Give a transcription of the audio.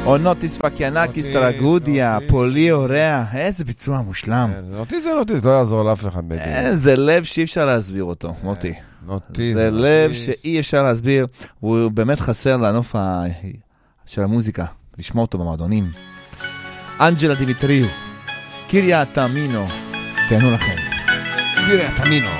או נוטיס פקיאנקיס טרגודיה, פולי אוריה, איזה ביצוע מושלם. נוטיס זה נוטיס, לא יעזור לאף אחד. זה לב שאי אפשר להסביר אותו, מוטי. זה לב שאי אפשר להסביר, הוא באמת חסר לנוף של המוזיקה, לשמוע אותו במועדונים. אנג'לה דימיטריו, קיריה תאמינו, תהנו לכם. קיריה תאמינו.